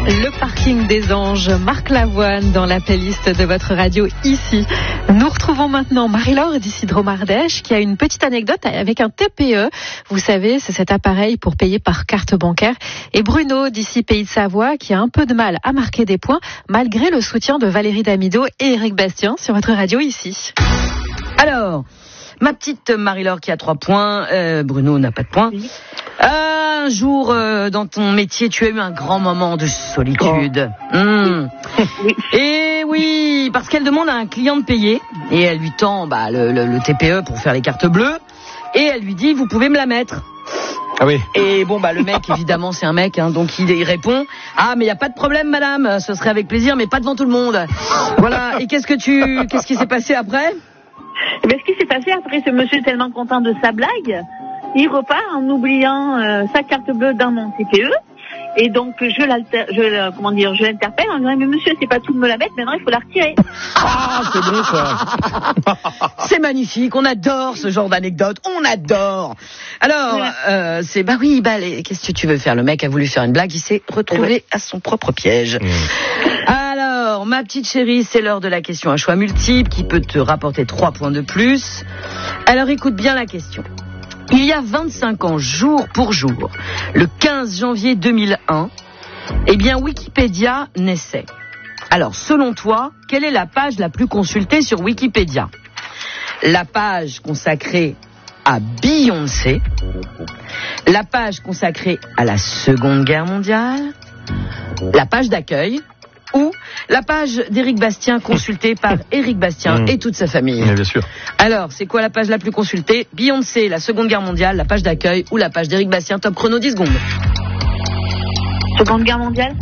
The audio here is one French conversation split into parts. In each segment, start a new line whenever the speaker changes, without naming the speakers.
Le parking des anges, Marc Lavoine dans la playlist de votre radio ici. Nous retrouvons maintenant Marie-Laure d'ici Dromardèche qui a une petite anecdote avec un TPE. Vous savez, c'est cet appareil pour payer par carte bancaire. Et Bruno d'ici Pays de Savoie qui a un peu de mal à marquer des points malgré le soutien de Valérie Damido et Éric Bastien sur votre radio ici.
Alors, ma petite Marie-Laure qui a 3 points, Bruno n'a pas de points.
Oui.
Un jour, dans ton métier, tu as eu un grand moment de solitude.
Oui.
Et oui, parce qu'elle demande à un client de payer, et elle lui tend le TPE pour faire les cartes bleues, et elle lui dit, vous pouvez me la mettre.
Ah oui.
Et bon, le mec, évidemment, c'est un mec, donc il répond, ah, mais il n'y a pas de problème, madame, ce serait avec plaisir, mais pas devant tout le monde. Voilà, et qu'est-ce qui s'est passé après?
Eh bien, ce qui s'est passé après, ce monsieur est tellement content de sa blague, il repart en oubliant sa carte bleue dans mon TPE. Et donc, je l'interpelle en disant, mais monsieur, c'est pas tout de me la mettre, maintenant il faut la retirer.
Ah, c'est bon ça.
C'est magnifique, on adore ce genre d'anecdote, on adore. Alors, qu'est-ce que tu veux faire? Le mec a voulu faire une blague, il s'est retrouvé à son propre piège. Alors, ma petite chérie, c'est l'heure de la question à choix multiple qui peut te rapporter 3 points de plus. Alors, écoute bien la question. Il y a 25 ans, jour pour jour, le 15 janvier 2001, Wikipédia naissait. Alors, selon toi, quelle est la page la plus consultée sur Wikipédia? La page consacrée à Beyoncé, la page consacrée à la Seconde Guerre mondiale, la page d'accueil ou la page d'Éric Bastien consultée par Éric Bastien et toute sa famille.
Oui, bien sûr.
Alors, c'est quoi la page la plus consultée? Beyoncé, la Seconde Guerre mondiale, la page d'accueil ou la page d'Éric Bastien? Top chrono, 10 secondes.
Seconde Guerre mondiale?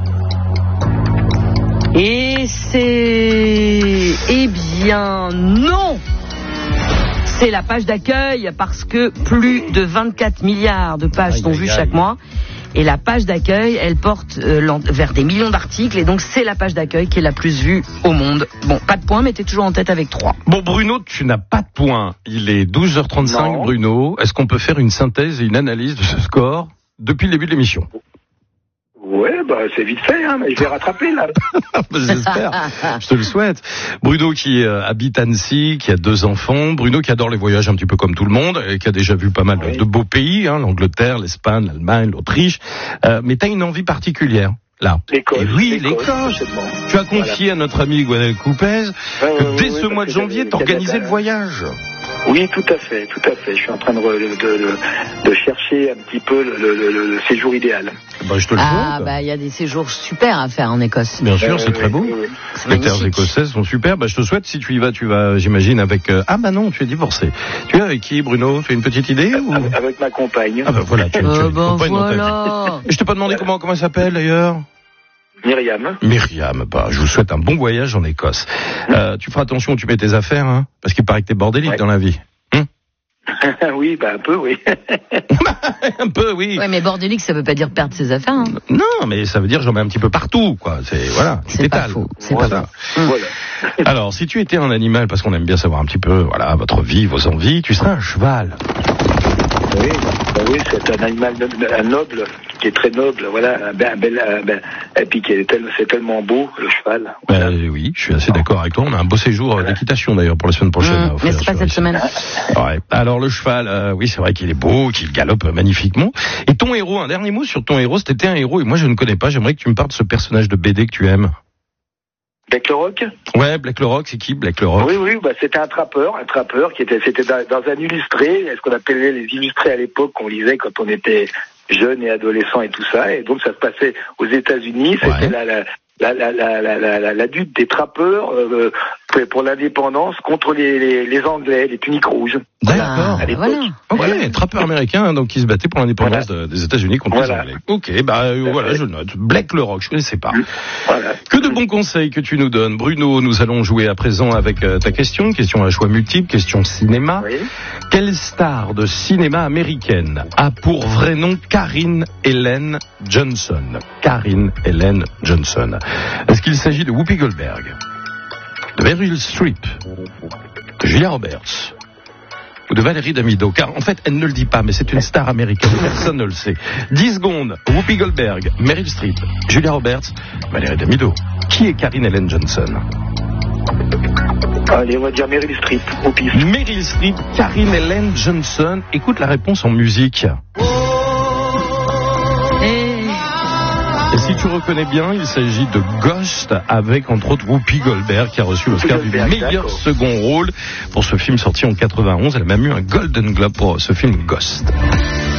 Et c'est... Eh bien, non! C'est la page d'accueil parce que plus de 24 milliards de pages sont vues chaque mois. Et la page d'accueil, elle porte vers des millions d'articles. Et donc, c'est la page d'accueil qui est la plus vue au monde. Bon, pas de points, mais t'es toujours en tête avec 3.
Bon, Bruno, tu n'as pas de points. Il est 12h35, non. Bruno. Est-ce qu'on peut faire une synthèse et une analyse de ce score depuis le début de l'émission?
Ouais, c'est vite fait, mais je vais rattraper, là.
J'espère. Je te le souhaite. Bruno qui habite Annecy, qui a 2 enfants. Bruno qui adore les voyages un petit peu comme tout le monde et qui a déjà vu pas mal de beaux pays, l'Angleterre, l'Espagne, l'Allemagne, l'Autriche. Mais t'as une envie particulière, là.
L'Écosse.
Et oui, l'Écosse. Tu as confié à notre ami Gwenaël Coupez que dès ce mois de janvier, t'organisais le voyage.
Oui, tout à fait. Je suis en train de chercher un petit peu le séjour idéal.
Je te le souhaite.
Il y a des séjours super à faire en Écosse.
Bien sûr, c'est très beau. Les terres écossaises sont super. Je te souhaite, si tu y vas, j'imagine, avec... non, tu es divorcé. Tu es avec qui, Bruno? Tu as une petite idée ou...
Avec ma compagne.
Voilà, tu as une compagne dans ta vie. Et je t'ai pas demandé comment elle s'appelle, d'ailleurs?
Myriam,
je vous souhaite un bon voyage en Écosse. Tu feras attention où tu mets tes affaires, parce qu'il paraît que t'es bordélique dans la vie.
Oui, un peu, oui.
Un peu, oui.
Ouais, mais bordélique, ça veut pas dire perdre ses affaires.
Non, mais ça veut dire j'en mets un petit peu partout, quoi.
C'est pas faux. C'est pas ça.
Voilà.
Alors, si tu étais un animal, parce qu'on aime bien savoir un petit peu, votre vie, vos envies, tu serais un cheval.
Oui, c'est un animal noble, qui est très noble, et puis c'est tellement beau, le cheval. Voilà.
Oui, je suis assez d'accord avec toi. On a un beau séjour d'équitation d'ailleurs pour la semaine prochaine.
Mais c'est pas cette semaine.
Ouais. Alors le cheval, oui, c'est vrai qu'il est beau, qu'il galope magnifiquement. Et ton héros, un dernier mot sur ton héros, c'était un héros, et moi je ne connais pas, j'aimerais que tu me parles de ce personnage de BD que tu aimes.
Black le Rock?
Ouais, Black le Rock, c'est qui, Black le Rock?
Oui, c'était un trappeur c'était dans un illustré, ce qu'on appelait les illustrés à l'époque, qu'on lisait quand on était jeune et adolescent et tout ça, et donc ça se passait aux États-Unis, c'était la lutte des trappeurs pour l'indépendance contre les Anglais, les tuniques rouges.
D'accord.
À l'époque.
Ok, trappeurs américains donc qui se battaient pour l'indépendance des États-Unis contre les Anglais. Ok, je note. Black le Rock, je connaissais pas.
Voilà.
Que de bons conseils que tu nous donnes, Bruno. Nous allons jouer à présent avec ta question à choix multiple, question cinéma.
Oui.
Quelle star de cinéma américaine a pour vrai nom Karyn Ellen Johnson? Karyn Ellen Johnson. Est-ce qu'il s'agit de Whoopi Goldberg, de Meryl Streep, de Julia Roberts, ou de Valérie Damido? Car en fait, elle ne le dit pas, mais c'est une star américaine, personne ne le sait. 10 secondes, Whoopi Goldberg, Meryl Streep, Julia Roberts, Valérie Damido. Qui est Karine Helen Johnson?
Allez, on va dire Meryl Streep, au pif.
Meryl Streep, Karine Helen Johnson. Écoute la réponse en musique. Et si tu reconnais bien, il s'agit de Ghost, avec entre autres Whoopi Goldberg, qui a reçu l'Oscar du meilleur second rôle pour ce film sorti en 91. Elle a même eu un Golden Globe pour ce film Ghost.